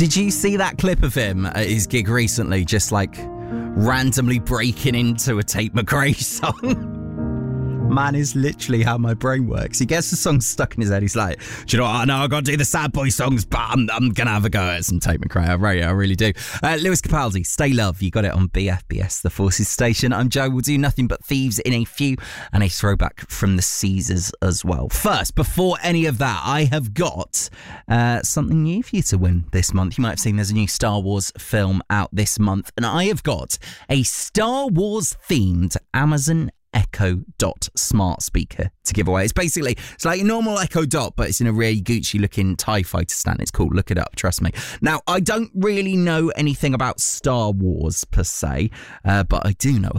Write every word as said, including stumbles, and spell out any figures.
Did you see that clip of him at his gig recently, just like randomly breaking into a Tate McRae song? Man is literally how my brain works. He gets the song stuck in his head. He's like, do you know what? I know I've got to do the sad boy songs, but I'm, I'm going to have a go at some Tate McRae. I really, I really do. Uh, Lewis Capaldi, Stay Love. You got it on B F B S, The Forces Station. I'm Joe. We'll do Nothing But Thieves in a few, and a throwback from the Caesars as well. First, before any of that, I have got uh, something new for you to win this month. You might have seen there's a new Star Wars film out this month, and I have got a Star Wars themed Amazon Echo Dot smart speaker to give away. It's basically, it's like a normal Echo Dot, but it's in a really Gucci looking TIE fighter stand. It's cool. Look it up. Trust me. Now, I don't really know anything about Star Wars per se, uh, but I do know